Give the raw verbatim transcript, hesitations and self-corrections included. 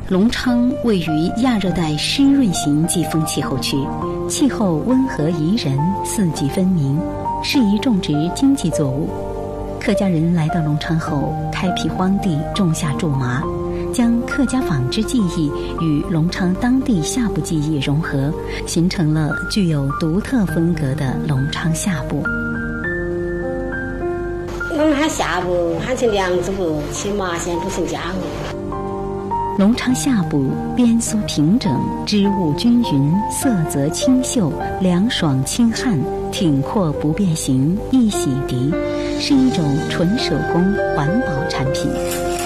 隆昌位于亚热带湿润型季风气候区，气候温和宜人，四季分明，适宜种植经济作物。客家人来到隆昌后，开辟荒地，种下苎麻，将客家纺织技艺与隆昌当地夏布技艺融合，形成了具有独特风格的隆昌夏布。 隆昌夏布喊成梁子布，起麻线不成家务。 隆昌夏布边苏平整，织物均匀，色泽清秀，凉爽清汗，挺阔不变形，易洗涤，是一种纯手工环保产品。